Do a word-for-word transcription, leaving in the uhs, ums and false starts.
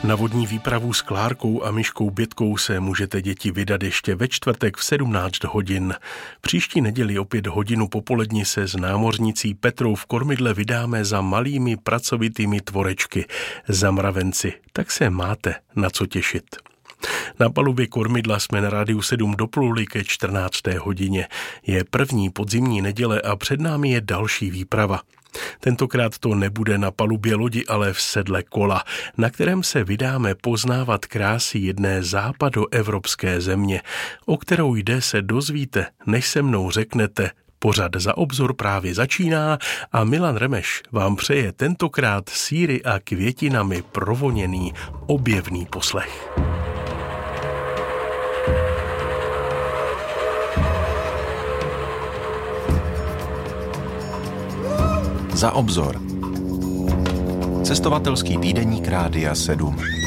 Na vodní výpravu s Klárkou a Myškou Bětkou se můžete děti vydat ještě ve čtvrtek v sedmnáct hodin. Příští neděli opět hodinu popolední se s námořnicí Petrou v kormidle vydáme za malými pracovitými tvorečky, za mravenci, tak se máte na co těšit. Na palubě kormidla jsme na Rádiu sedm dopluli ke čtrnácté hodině. Je první podzimní neděle a před námi je další výprava. Tentokrát to nebude na palubě lodi, ale v sedle kola, na kterém se vydáme poznávat krásy jedné západoevropské země. O kterou jde, se dozvíte, než se mnou řeknete. Pořad Za obzor právě začíná a Milan Remeš vám přeje tentokrát sýry a květinami provoněný objevný poslech. Za obzor. Cestovatelský týdeník Rádia sedm.